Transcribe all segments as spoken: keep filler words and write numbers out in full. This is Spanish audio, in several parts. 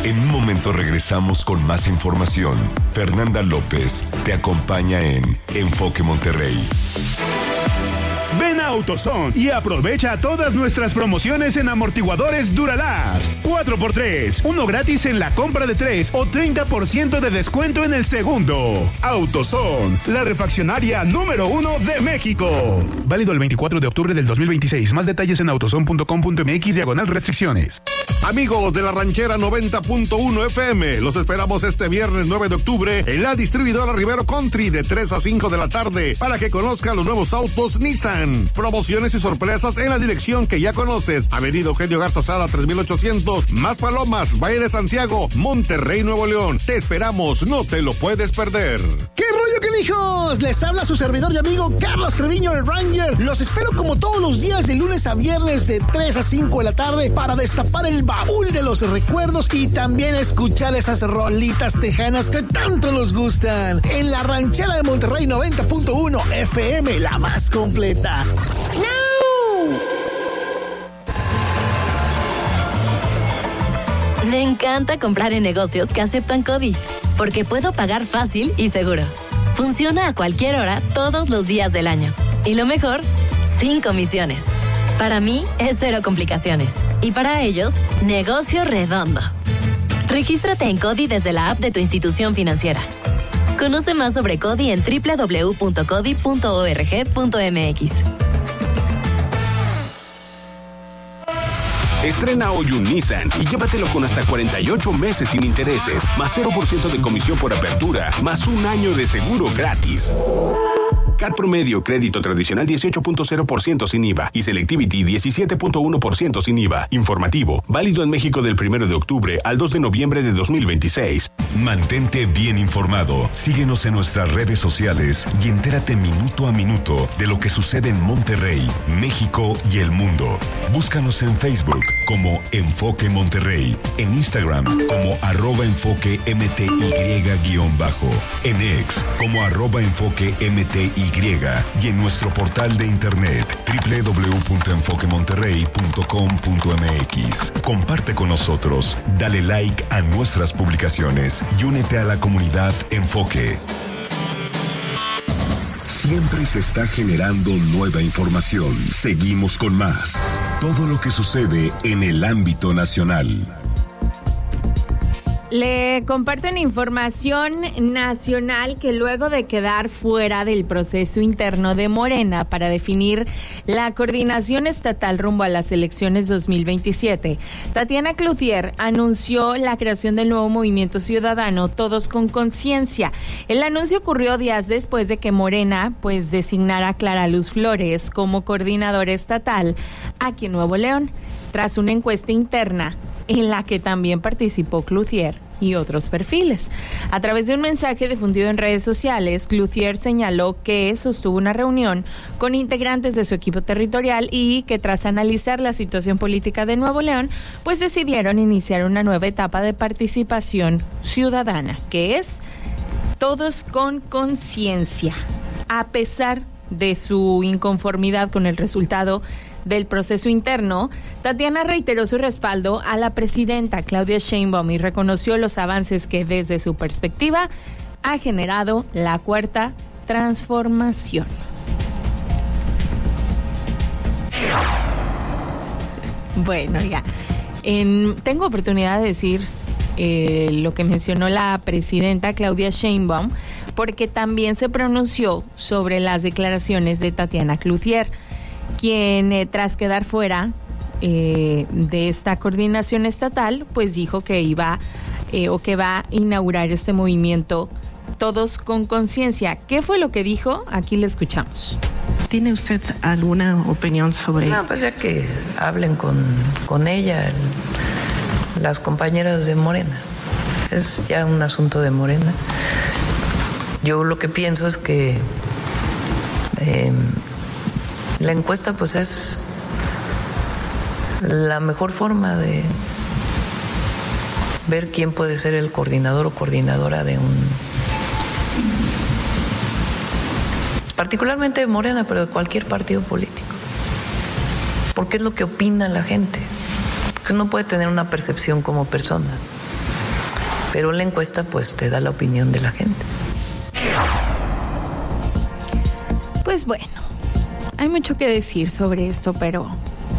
En un momento regresamos con más información. Fernanda López te acompaña en Enfoque Monterrey. Ven a AutoZone y aprovecha todas nuestras promociones en amortiguadores Duralast. cuatro por tres, uno gratis en la compra de tres o treinta por ciento de descuento en el segundo. AutoZone, la refaccionaria número uno de México. Válido el veinticuatro de octubre del dos mil veintiséis. Más detalles en autozone punto com punto m x diagonal restricciones. Amigos de la Ranchera noventa punto uno F M, los esperamos este viernes nueve de octubre en la distribuidora Rivero Country de tres a cinco de la tarde para que conozcan los nuevos autos Nissan. Promociones y sorpresas en la dirección que ya conoces. Avenida Eugenio Garza Sada tres mil ochocientos, Más Palomas, Valle de Santiago, Monterrey, Nuevo León. Te esperamos, no te lo puedes perder. ¿Qué rollo, canijos? Les habla su servidor y amigo Carlos Treviño, el Ranger. Los espero como todos los días de lunes a viernes de tres a cinco de la tarde para destapar el baúl de los recuerdos y también escuchar esas rolitas tejanas que tanto nos gustan. En la Ranchera de Monterrey noventa punto uno F M, la más completa. ¡No! Me encanta comprar en negocios que aceptan CODI, porque puedo pagar fácil y seguro. Funciona a cualquier hora, todos los días del año. Y lo mejor, sin comisiones. Para mí, es cero complicaciones. Y para ellos, negocio redondo. Regístrate en CODI desde la app de tu institución financiera. Conoce más sobre CODI en doble u doble u doble u punto codi punto org punto m x. Estrena hoy un Nissan y llévatelo con hasta cuarenta y ocho meses sin intereses, más cero por ciento de comisión por apertura, más un año de seguro gratis. C A T promedio, crédito tradicional dieciocho punto cero por ciento sin I V A y Selectivity diecisiete punto uno por ciento sin I V A. Informativo, válido en México del primero de octubre al dos de noviembre de dos mil veintiséis. Mantente bien informado. Síguenos en nuestras redes sociales y entérate minuto a minuto de lo que sucede en Monterrey, México y el mundo. Búscanos en Facebook como Enfoque Monterrey, en Instagram como arroba enfoque mty guión bajo, en X como arroba enfoque mty y en nuestro portal de internet doble u doble u doble u punto enfoque monterrey punto com punto m x. Comparte con nosotros, dale like a nuestras publicaciones y únete a la comunidad Enfoque. Siempre se está generando nueva información. Seguimos con más. Todo lo que sucede en el ámbito nacional. Le comparten información nacional que luego de quedar fuera del proceso interno de Morena para definir la coordinación estatal rumbo a las elecciones dos mil veintisiete, Tatiana Clouthier anunció la creación del nuevo movimiento ciudadano Todos con Conciencia. El anuncio ocurrió días después de que Morena pues designara a Clara Luz Flores como coordinadora estatal aquí en Nuevo León, tras una encuesta interna en la que también participó Clouthier y otros perfiles. A través de un mensaje difundido en redes sociales, Clouthier señaló que sostuvo una reunión con integrantes de su equipo territorial y que tras analizar la situación política de Nuevo León, pues decidieron iniciar una nueva etapa de participación ciudadana, que es Todos con Conciencia. A pesar de su inconformidad con el resultado del proceso interno, Tatiana reiteró su respaldo a la presidenta Claudia Sheinbaum y reconoció los avances que desde su perspectiva ha generado la cuarta transformación. Bueno, ya, en, tengo oportunidad de decir eh, lo que mencionó la presidenta Claudia Sheinbaum, porque también se pronunció sobre las declaraciones de Tatiana Clouthier, quien eh, tras quedar fuera eh, de esta coordinación estatal, pues dijo que iba eh, o que va a inaugurar este movimiento Todos con Conciencia. ¿Qué fue lo que dijo? Aquí le escuchamos. ¿Tiene usted alguna opinión sobre...? No, pues ya que hablen con, con ella, el, las compañeras de Morena. Es ya un asunto de Morena. Yo lo que pienso es que eh, la encuesta pues es la mejor forma de ver quién puede ser el coordinador o coordinadora de un... particularmente de Morena, pero de cualquier partido político. Porque es lo que opina la gente. Porque uno puede tener una percepción como persona, pero la encuesta pues te da la opinión de la gente. Pues bueno, hay mucho que decir sobre esto, pero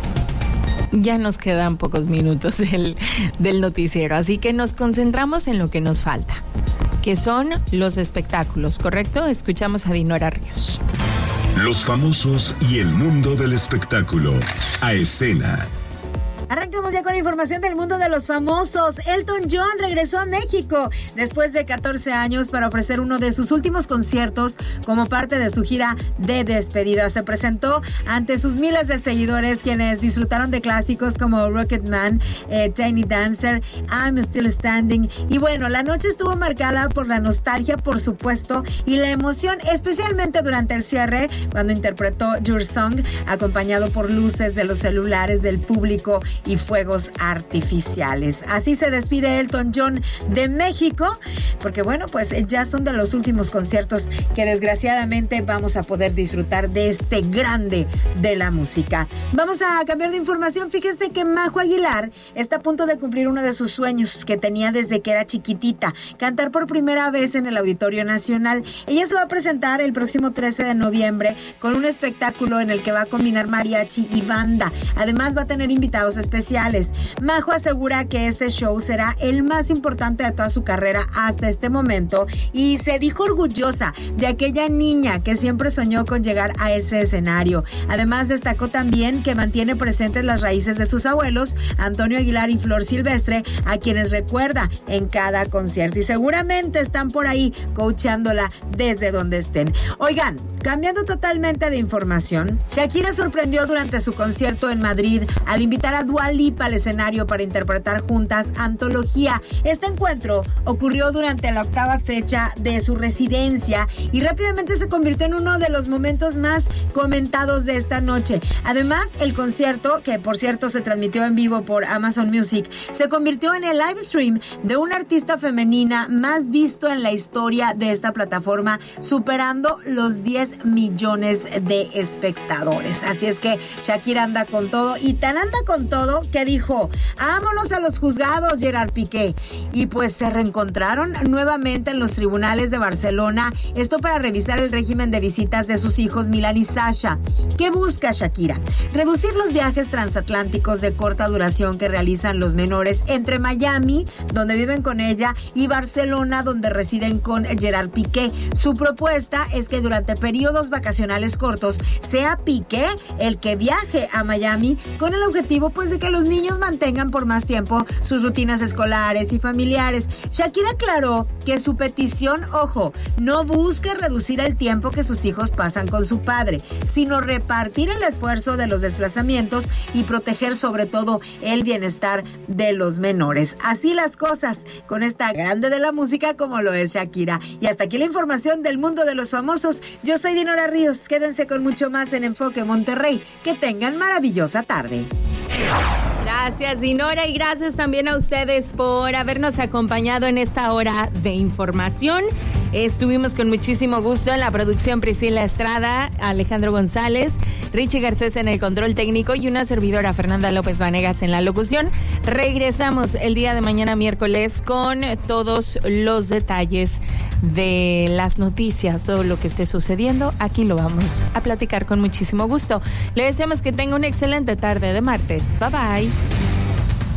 ya nos quedan pocos minutos del, del noticiero, así que nos concentramos en lo que nos falta, que son los espectáculos, ¿correcto? Escuchamos a Dinora Ríos. Los famosos y el mundo del espectáculo. A escena. Arrancamos ya con la información del mundo de los famosos. Elton John regresó a México después de catorce años para ofrecer uno de sus últimos conciertos como parte de su gira de despedida. Se presentó ante sus miles de seguidores, quienes disfrutaron de clásicos como Rocketman, eh, Tiny Dancer, I'm Still Standing. Y bueno, la noche estuvo marcada por la nostalgia, por supuesto, y la emoción, especialmente durante el cierre, cuando interpretó Your Song, acompañado por luces de los celulares del público y fuegos artificiales. Así se despide Elton John de México, porque bueno, pues ya son de los últimos conciertos que desgraciadamente vamos a poder disfrutar de este grande de la música. Vamos a cambiar de información. Fíjense que Majo Aguilar está a punto de cumplir uno de sus sueños que tenía desde que era chiquitita, cantar por primera vez en el Auditorio Nacional. Ella se va a presentar el próximo trece de noviembre con un espectáculo en el que va a combinar mariachi y banda. Además va a tener invitados especiales. Majo asegura que este show será el más importante de toda su carrera hasta este momento y se dijo orgullosa de aquella niña que siempre soñó con llegar a ese escenario. Además destacó también que mantiene presentes las raíces de sus abuelos, Antonio Aguilar y Flor Silvestre, a quienes recuerda en cada concierto y seguramente están por ahí coachándola desde donde estén. Oigan, cambiando totalmente de información, Shakira sorprendió durante su concierto en Madrid al invitar a Dua Lipa al escenario para interpretar juntas Antología. Este encuentro ocurrió durante la octava fecha de su residencia y rápidamente se convirtió en uno de los momentos más comentados de esta noche. Además, el concierto, que por cierto se transmitió en vivo por Amazon Music, se convirtió en el live stream de una artista femenina más visto en la historia de esta plataforma, superando los diez millones de espectadores. Así es que Shakira anda con todo y tan anda con todo que dijo: vámonos a los juzgados, Gerard Piqué. Y pues se reencontraron nuevamente en los tribunales de Barcelona, esto para revisar el régimen de visitas de sus hijos Milan y Sasha. ¿Qué busca Shakira? Reducir los viajes transatlánticos de corta duración que realizan los menores entre Miami, donde viven con ella, y Barcelona, donde residen con Gerard Piqué. Su propuesta es que durante periodos vacacionales cortos sea Piqué el que viaje a Miami, con el objetivo pues de que los niños mantengan por más tiempo sus rutinas escolares y familiares. Shakira aclaró que su petición, ojo, no busca reducir el tiempo que sus hijos pasan con su padre, sino repartir el esfuerzo de los desplazamientos y proteger sobre todo el bienestar de los menores. Así las cosas con esta grande de la música como lo es Shakira. Y hasta aquí la información del mundo de los famosos. Yo soy Dinora Ríos. Quédense con mucho más en Enfoque Monterrey. Que tengan maravillosa tarde. Gracias, Dinora, y gracias también a ustedes por habernos acompañado en esta hora de información. Estuvimos con muchísimo gusto en la producción Priscila Estrada, Alejandro González, Richie Garcés en el control técnico y una servidora Fernanda López Vanegas en la locución. Regresamos el día de mañana miércoles con todos los detalles de las noticias, todo lo que esté sucediendo. Aquí lo vamos a platicar con muchísimo gusto. Le deseamos que tenga una excelente tarde de martes. Bye bye.